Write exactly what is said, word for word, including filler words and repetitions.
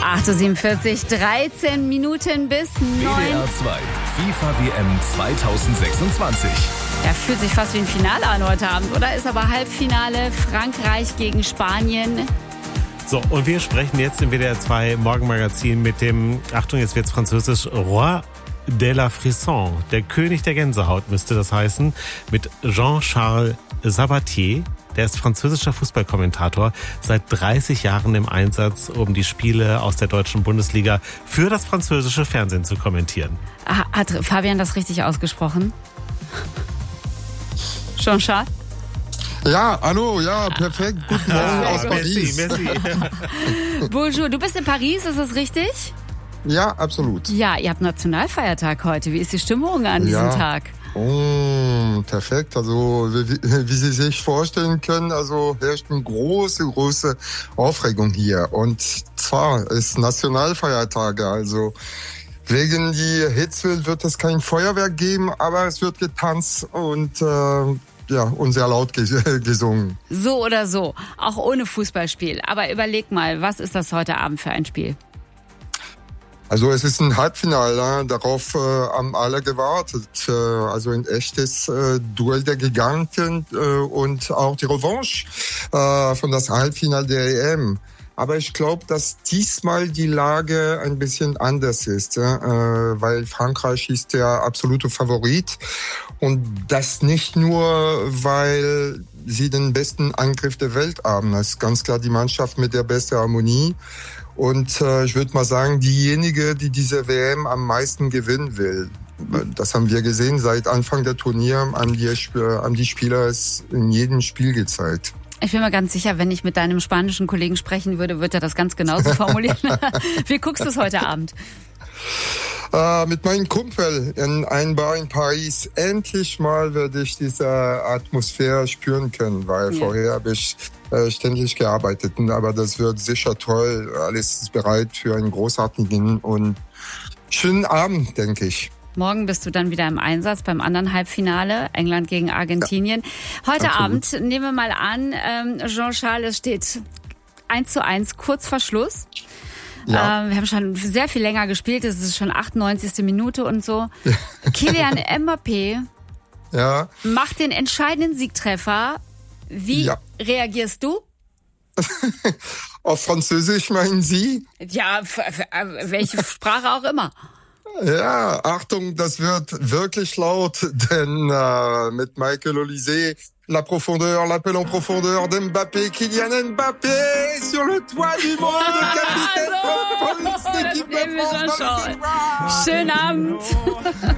acht Uhr siebenundvierzig, dreizehn Minuten bis W D neun. R zwei, FIFA W M zweitausendsechsundzwanzig. Ja, fühlt sich fast wie ein Finale an heute Abend, oder? Ist aber Halbfinale Frankreich gegen Spanien. So, und wir sprechen jetzt im W D R zwei Morgenmagazin mit dem, Achtung, jetzt wird's französisch, Roi de la Frisson. Der König der Gänsehaut müsste das heißen, mit Jean-Charles Sabatier. Der ist französischer Fußballkommentator, seit dreißig Jahren im Einsatz, um die Spiele aus der deutschen Bundesliga für das französische Fernsehen zu kommentieren. Hat Fabian das richtig ausgesprochen? Jean-Charles? Ja, hallo, ja, perfekt. Guten Morgen aus Paris. Merci, merci. Bonjour, du bist in Paris, ist das richtig? Ja, absolut. Ja, ihr habt Nationalfeiertag heute. Wie ist die Stimmung an diesem Ja. Tag? Oh, perfekt. Also, wie, wie Sie sich vorstellen können, also herrscht eine große, große Aufregung hier. Und zwar ist Nationalfeiertage, also wegen die Hitze wird es kein Feuerwerk geben, aber es wird getanzt und äh, ja, und sehr laut gesungen. So oder so, auch ohne Fußballspiel. Aber überleg mal, was ist das heute Abend für ein Spiel? Also es ist ein Halbfinale, darauf äh, haben alle gewartet. Äh, also ein echtes äh, Duell der Giganten äh, und auch die Revanche äh, von das Halbfinale der E M. Aber ich glaube, dass diesmal die Lage ein bisschen anders ist, äh, weil Frankreich ist der absolute Favorit. Und das nicht nur, weil sie den besten Angriff der Welt haben. Das ist ganz klar die Mannschaft mit der besten Harmonie. Und äh, ich würde mal sagen, diejenige, die diese W M am meisten gewinnen will. Das haben wir gesehen, seit Anfang der Turnier haben die, haben die Spieler es in jedem Spiel gezeigt. Ich bin mir ganz sicher, wenn ich mit deinem spanischen Kollegen sprechen würde, wird er das ganz genauso formulieren. Wie guckst du es heute Abend? Äh, mit meinem Kumpel in einem Bar in Paris. Endlich mal werde ich diese Atmosphäre spüren können, weil ja. vorher habe ich äh, ständig gearbeitet. Aber das wird sicher toll. Alles ist bereit für einen großartigen und schönen Abend, denke ich. Morgen bist du dann wieder im Einsatz beim anderen Halbfinale, England gegen Argentinien. Ja, Heute absolut. Abend, nehmen wir mal an, ähm, Jean-Charles, es steht eins zu eins, kurz vor Schluss. Ja. Ähm, wir haben schon sehr viel länger gespielt, es ist schon achtundneunzigste Minute und so. Kylian Mbappé ja. macht den entscheidenden Siegtreffer. Wie ja. reagierst du? Auf Französisch meinen Sie? Ja, f- f- welche Sprache auch immer. Ja, Achtung, das wird wirklich laut, denn äh, mit Michael Olise, la profondeur, l'appel en profondeur d'Mbappé, Kylian Mbappé sur le toit du monde, capitaine also, von das nehmen wir schon schon. Schönen Abend.